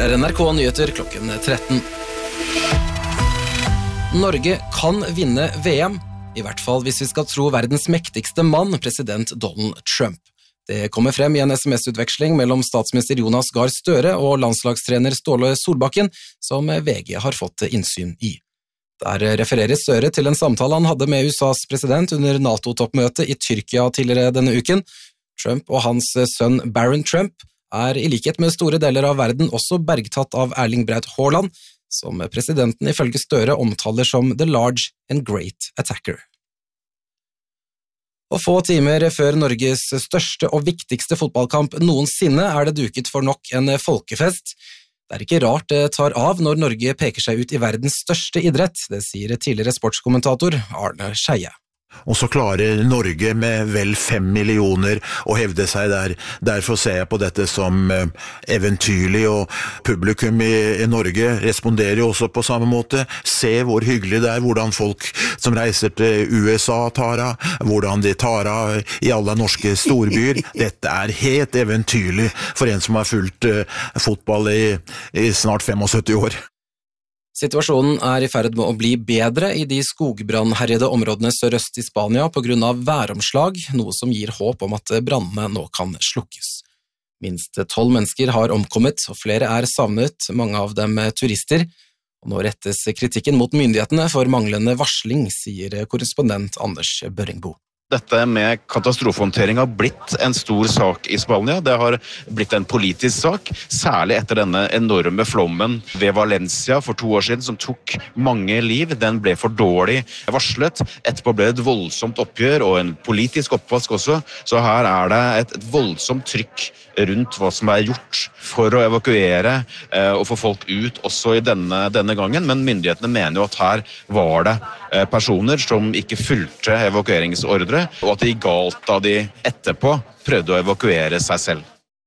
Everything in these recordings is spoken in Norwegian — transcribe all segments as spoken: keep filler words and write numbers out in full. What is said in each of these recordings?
Her er N R K Nyheter klokken tretten. Norge kan vinne V M, i hvert fall hvis vi skal tro verdens mektigste mann, president Donald Trump. Det kommer frem i en sms-utveksling mellom statsminister Jonas Gahr Støre og landslagstrener Ståle Solbakken, som V G har fått innsyn i. Der refererer Støre til en samtale han hadde med U S A's president under NATO-toppmøtet i Tyrkia tidligere denne uken. Trump og hans sønn Barron Trump er i likhet med store deler av verden også bergtatt av Erling Braut Haaland, som presidenten ifølge Støre omtaler som «the large and great attacker». Og få timer før Norges største og viktigste fotballkamp noensinne er det duket for nok en folkefest. Det er ikke rart det tar av når Norge peker seg ut i verdens største idrett, det sier tidligere sportskommentator Arne Skeie. Og så klarer Norge med vel fem millioner å hevde seg der. Derfor ser jeg på dette som eventyrlig, og publikum i, i Norge responderer jo også på samme måte. Se hvor hyggelig det er, hvordan folk som reiser til U S A tar av, hvordan de tar av i alle norske storbyer. Dette er helt eventyrlig for en som har fulgt uh, fotball i, i snart syttifem år. Situasjonen er i ferd med å bli bedre i de skogbrannherjede områdene sørøst i Spania på grunn av væromslag, noe som gir håp om at brannene nå kan slukkes. Minst tolv mennesker har omkommet, og flere er savnet, mange av dem turister. Og nå rettes kritikken mot myndighetene for manglende varsling, sier korrespondent Anders Børringbo. Dette med katastrofehåndtering har blitt en stor sak i Spania. Det har blitt en politisk sak, særlig etter denne enorme flommen ved Valencia for to år siden, som tok mange liv. Den ble for dårlig varslet. Etterpå ble det et voldsomt oppgjør og en politisk oppvask også. Så her er det et, et voldsomt trykk rundt hva som er gjort for å evakuere eh, og få folk ut også i denne, denne gangen. Men myndighetene mener jo at her var det eh, personer som ikke fulgte evakueringsordre, og at det gikk galt da de etterpå prøvde å evakuere seg selv.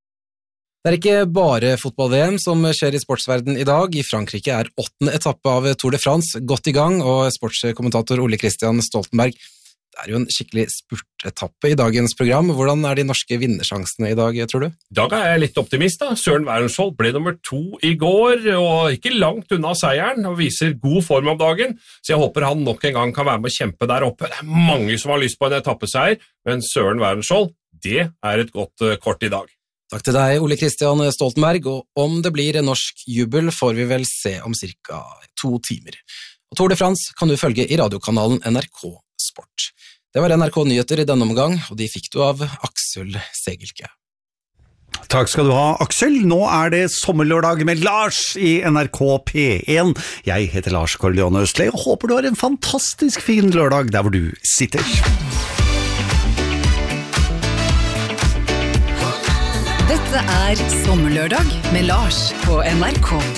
Det er ikke bare fotball-V M som skjer i sportsverden i dag. I Frankrike er åttende etappe av Tour de France godt i gang, og sportskommentator Ole Christian Stoltenberg, det er jo en skikkelig spurtetappe i dagens program. Hvordan er de norske vinnersjansene i dag, tror du? I dag er jeg litt optimist da. Søren Wærensvold ble nummer to i går, og ikke langt unna seieren, og viser god form om dagen, så jeg håper han nok en gang kan være med å kjempe der oppe. Det er mange som har lyst på en etappeseier, men Søren Wærensvold, det er et godt kort i dag. Takk til deg, Ole Christian Stoltenberg, og om det blir en norsk jubel får vi vel se om cirka to timer. Og Tour de France kan du følge i radiokanalen N R K Sport. Det var N R K Nyheter i denne omgang, og de fikk du av Aksel Segelke. Takk skal du ha, Aksel. Nå er det sommerlørdag med Lars i N R K P en. Jeg heter Lars Korleone Østli, og håper du har en fantastisk fin lørdag der hvor du sitter. Dette er Sommerlørdag med Lars på N R K.